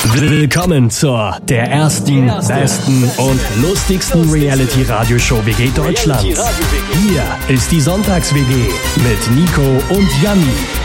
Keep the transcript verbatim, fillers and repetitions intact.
Willkommen zur der ersten, besten und lustigsten Reality-Radioshow W G Deutschlands. Hier ist die Sonntags-W G mit Nico und Janni.